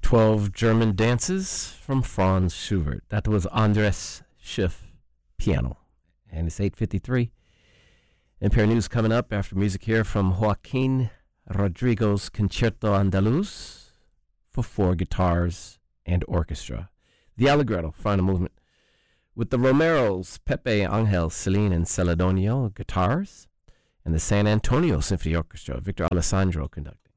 12 German Dances from Franz Schubert. That was Andres Schiff, piano. And it's 8:53. NPR News coming up after music here from Joaquin Rodrigo's Concerto Andaluz for 4 guitars and orchestra. The Allegretto, final movement, with the Romeros, Pepe, Angel, Celine, and Celedonio guitars, and the San Antonio Symphony Orchestra, Victor Alessandro conducting.